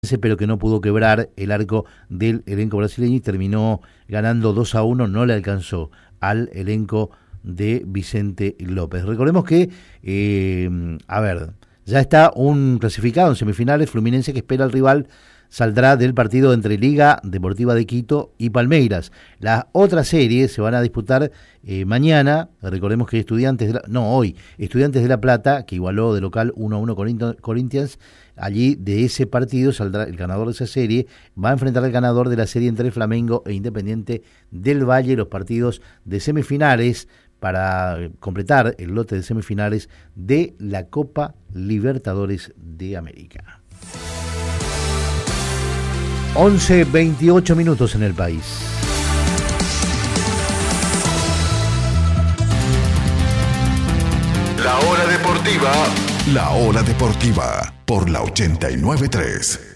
pero que no pudo quebrar el arco del elenco brasileño y terminó ganando 2-1, no le alcanzó al elenco de Vicente López. Recordemos que, ya está un clasificado en semifinales, Fluminense, que espera al rival, saldrá del partido entre Liga Deportiva de Quito y Palmeiras. Las otras series se van a disputar mañana. Recordemos que hoy, Estudiantes de La Plata, que igualó de local 1-1 Corinthians. Allí de ese partido saldrá el ganador de esa serie, va a enfrentar al ganador de la serie entre Flamengo e Independiente del Valle, los partidos de semifinales para completar el lote de semifinales de la Copa Libertadores de América. 11:28 en el país. La hora deportiva por la 89.3.